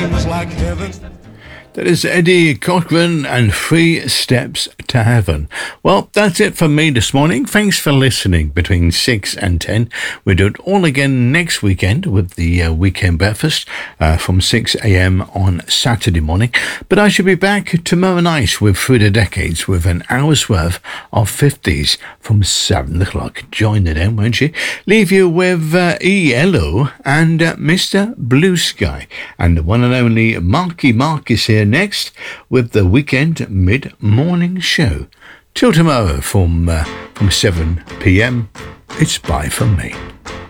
like heaven. That is Eddie Cochran and 3 Steps to Heaven. Well, that's it for me this morning. Thanks for listening between 6 and 10. We'll do it all again next weekend with the weekend breakfast from 6 a.m. on Saturday morning. But I should be back tomorrow night with Through the Decades with an hour's worth of 50s from 7 o'clock. Join it then, won't you? Leave you with ELO and Mr. Blue Sky. And the one and only Marky Mark is here next with the weekend mid-morning show. Till tomorrow from 7 p.m. It's bye from me.